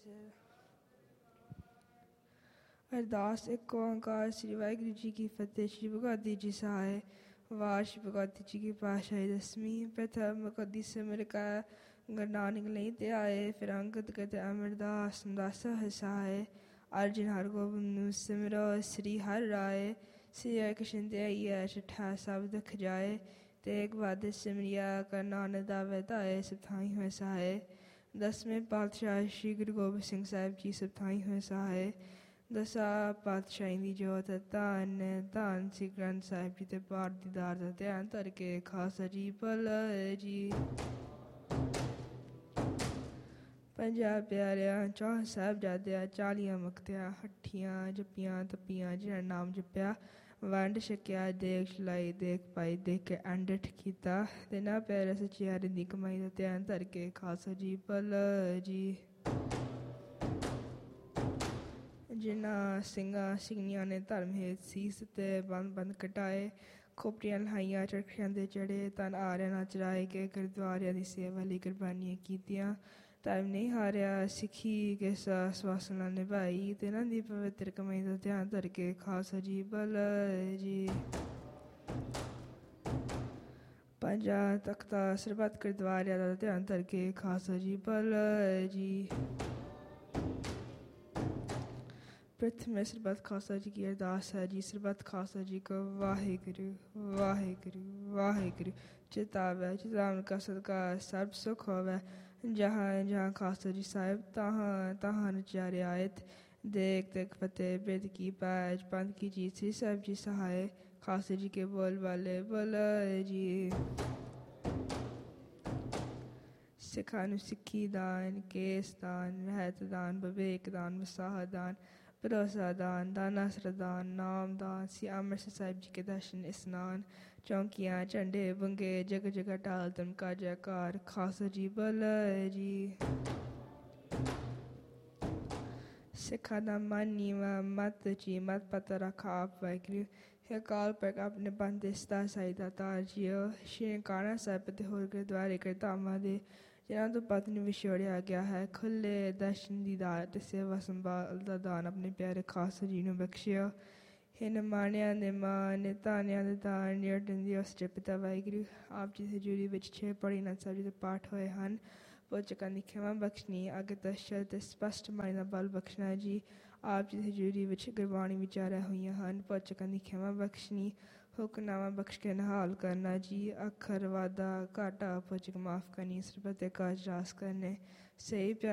अरदास एक ओंकार श्री वाहिगुरु जी की फतेह। श्री भगवती जी सहाय। वार श्री भगवती जी की पातशाही दसवीं। प्रथम भगवती सिमर का गुरु नानक नहीं ते आए। फिर अंगद कहते अमरदास दासा है सहाय। अर्जुन हर गोबिंद सिमरो श्री हर राय। श्री हर कृष्ण ते आइया छठा सब दुख जाए। तेग बहादुर सिमरिया कर नानक दावे ताए। सब थाई हुए सहाय। दसवें पातशाह श्री गुरु गोबिंद सिंह साहिब जी सब थाई हुए सहाय। दसा पातशाही दी जोत धन धन श्री ग्रंथ साहिब जी ते पाठ दीदार दा ध्यान धर के खालसा जी भला जी। पंजाब प्यारिया चौह साहिबजादिया 40 मुक्तियां हट्ठियां जपियां तपियां जिन्हें नाम जपिया वंड छकिया देख चलाई देख पाई देख के एंड कीता ते ना प्यारे सचियारे दी कमाई दा ध्यान धर के खालसा जी भला जी। जिन्ना सिंगा सिंगियां ने धर्म हेत सीस ते बंद बंद कटाए खोपड़ियां लहाइयां चरखियां दे चढ़े तन आरिया ना चराए के गुरुद्वारिया दी सेवा लई कुर्बानियां कीतियां धर्म नहीं हारिया सिक्खी के स्वासना निभाई ते ना दी पवित्र कमाई दा ध्यान धर के खालसा जी भला जी। पंजा तख्ता सरबत गुरुद्वारिया दा ध्यान धर के खालसा जी भला जी। प्रथम सरबत खालसा जी की अरदास है जी। सरबत खालसा जी को वाहेगुरु वाहेगुरु वाहेगुरु चितावै चितावन का सदका सर्ब सुख होवै। जहाँ जहाँ खालसा जी साहिब तहाँ तहाँ नचारे आयत देख देख फतेह बेद की पैज पंथ की जीत श्री साहिब जी सहाय। खालसा जी के बोल वाले बोला जी। सिखानु सिक्खी दान केस दान रहत दान विवेक दान वसाह दान भरोसा दान दाना श्रदान नाम दान श्री अमृतसर साहिब जी के दर्शन स्नान चौंकियाँ झंडे बंगे जगह जगह टाल तुम का जयकार खालसा जी भला जी। सिखा दा मन नीवा मत जी मत पता रखा आप वाहिगुरु है काल पर अपने बंदे सदा साई दा तार जियो। श्री काना साहिब ते होर गुरुद्वारे करतामा दे जिन्हां तो पत्नी विछोड़िया गया है खुले दर्शन दीदार ते सेवा संभाल दा दान अपने प्यारे खालसा जी नूं बख्शियो। हिन माणियां दे मान तानियां दे दान निरटन दी उस पिता वाहिगुरु आप जी ਦੀ ਹਜ਼ੂਰੀ ਵਿੱਚ 6 ਪੜੀ ਨਾ ਸਾਹਿਬ ਜੀ ਦੇ ਪਾਠ ਹੋਏ ਹਨ। ਪੁੱਛਕਾਂ ਦੀ ਖਿਮਾ ਬਖਸ਼ਣੀ ਅੱਗੇ ਤਸ਼ਰ ਤੇ ਸਪਸ਼ਟ ਮਾਈ ਦਾ ਬਲ ਬਖਸ਼ਣਾ ਜੀ। ਆਪ ਜੀ ਦੀ ਹਜ਼ੂਰੀ ਵਿੱਚ ਗੁਰਬਾਣੀ ਵਿਚਾਰਿਆ ਹੋਈਆਂ ਹਨ। ਪੁੱਛਕਾਂ ਦੀ ਖਿਮਾ ਬਖਸ਼ਣੀ ਹੁਕਮਨਾਮਾ ਬਖਸ਼ ਕੇ ਨਿਹਾਲ ਕਰਨਾ ਜੀ। ਅੱਖਰ ਵਾਧਾ ਘਾਟਾ ਪੁੱਛਕ ਮਾਫ ਕਰਨੀ ਸਰਬਤ ਦੇ ਕਾਜ ਰਾਸ ਕਰਨੇ ਸਹੀ